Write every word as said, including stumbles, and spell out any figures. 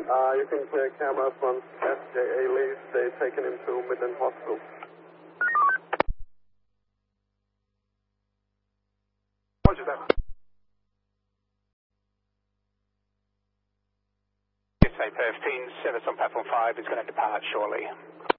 Uh, you can clear camera from S J A Lee. They've taken him to Midland Hospital. Roger that. Say fifteen, service on platform five is going to depart shortly.